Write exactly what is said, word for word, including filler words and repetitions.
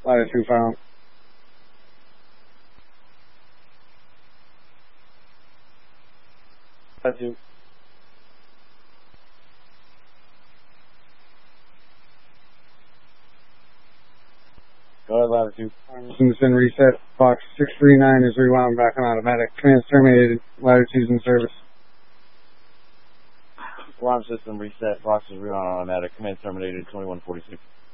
Latitude found. Latitude. Go ahead, Latitude. Systems been reset. Fox six three nine is rewound back on automatic. Command's terminated. Latitude's in service. Alarm system reset. Fox is rewound on automatic. Command terminated. twenty-one forty-six.